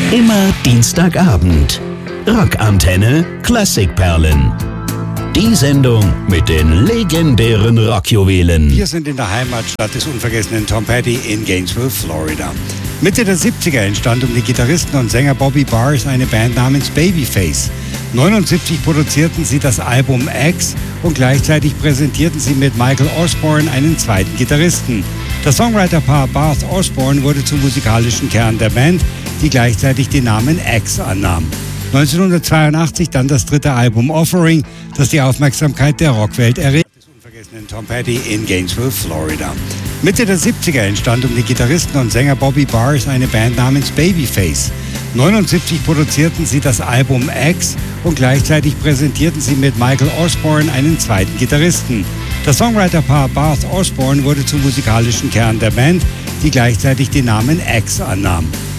Immer Dienstagabend. Rockantenne Klassikperlen. Die Sendung mit den legendären Rockjuwelen. Wir sind in der Heimatstadt des unvergessenen Tom Petty in Gainesville, Florida. Mitte der 70er entstand um den Gitarristen und Sänger Bobby Barrs eine Band namens Babyface. 1979 produzierten sie das Album X und gleichzeitig präsentierten sie mit Michael Osborne einen zweiten Gitarristen. Das Songwriter-Paar Barth Osborne wurde zum musikalischen Kern der Band, die gleichzeitig den Namen X annahm. 1982 dann das dritte Album Offering, das die Aufmerksamkeit der Rockwelt erregte. Des unvergessenen Tom Petty in Gainesville, Florida. Mitte der 70er entstand um den Gitarristen und Sänger Bobby Barrs eine Band namens Babyface. 1979 produzierten sie das Album X und gleichzeitig präsentierten sie mit Michael Osborne einen zweiten Gitarristen. Das Songwriter-Paar Barth Osborne wurde zum musikalischen Kern der Band, die gleichzeitig den Namen X annahm.